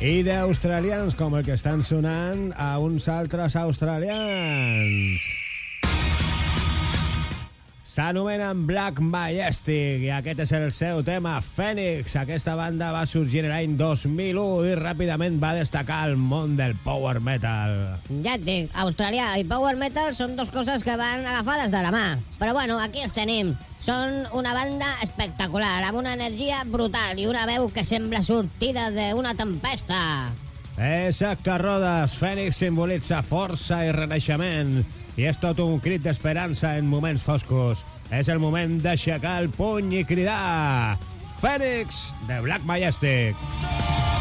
i d'australians com el que estan sonant a uns altres australians. S'anomenen Black Majestic i aquest és el seu tema Phoenix. Aquesta banda va sorgir l'any 2001 i ràpidament va destacar al món del power metal. Ja et dic, australià i power metal són dos coses que van agafades de la mà. Però bueno, aquí els tenim. Són una banda espectacular, amb una energia brutal i una veu que sembla sortida d'una tempesta. Exacte, Rodes. Phoenix simbolitza força i renaixement i és tot un crit d'esperança en moments foscos. És el moment d'aixecar el puny i cridar Phoenix de Black Majestic.